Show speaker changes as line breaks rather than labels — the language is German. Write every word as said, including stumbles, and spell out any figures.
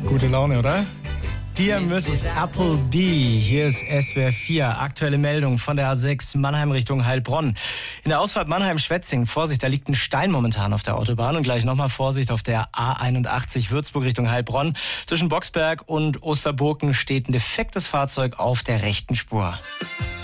Gute Laune, oder? Dear Missus Appleby, hier ist S W R vier. Aktuelle Meldung von der A sechs Mannheim Richtung Heilbronn. In der Ausfahrt Mannheim-Schwetzing, Vorsicht, da liegt ein Stein momentan auf der Autobahn. Und gleich nochmal Vorsicht auf der A einundachtzig Würzburg Richtung Heilbronn. Zwischen Boxberg und Osterburken steht ein defektes Fahrzeug auf der rechten Spur.